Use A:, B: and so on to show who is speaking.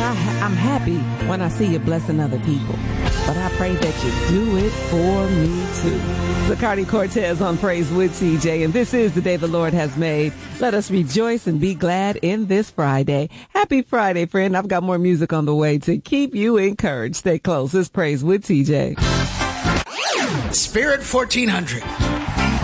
A: I'm happy when I see you blessing other people. But I pray that you do it for me too. Zacardi Cortez on Praise with TJ, and this is the day the Lord has made. Let us rejoice and be glad in this Friday. Happy Friday, friend. I've got more music on the way to keep you encouraged. Stay close. It's Praise with TJ.
B: Spirit 1400.